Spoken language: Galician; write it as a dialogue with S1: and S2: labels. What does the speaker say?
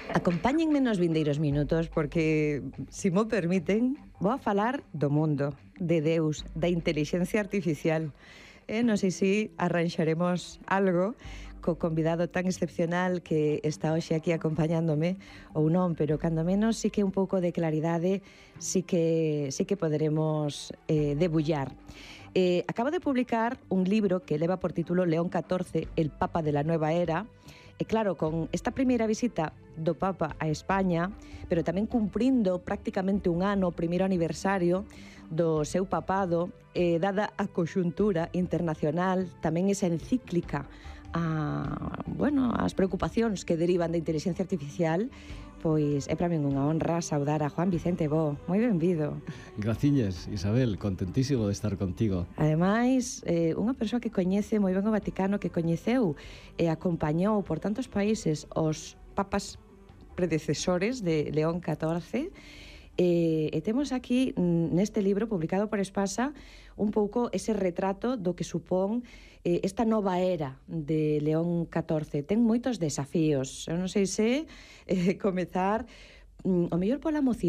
S1: Acompáñenme nos vindeiros minutos porque, se mo permiten, vou a falar do mundo, de Deus, da intelixencia artificial. Non sei se arranxaremos algo co convidado tan excepcional que está hoxe aquí acompañándome ou non, pero cando menos sí que un pouco de claridade sí que poderemos debullar. Acabo de publicar un libro que leva por título León XIV, el Papa de la Nueva Era. E claro, con esta primeira visita do Papa a España, pero tamén cumprindo prácticamente un ano, o primeiro aniversario do seu papado, dada a conxuntura internacional, tamén esa encíclica as preocupacións que derivan da inteligencia artificial, pois é para min unha honra saudar a Juan Vicente Bo. Moi benvido.
S2: Graciñas, Isabel, contentísimo de estar contigo.
S1: Ademais, unha persoa que coñece moi ben o Vaticano, que coñeceu e acompañou por tantos países os papas predecesores de León XIV, e temos aquí neste libro publicado por Espasa un pouco ese retrato do que supón esta nova era de León XIV. Ten moitos desafíos. Eu non sei se comezar o mellor pola mocidade.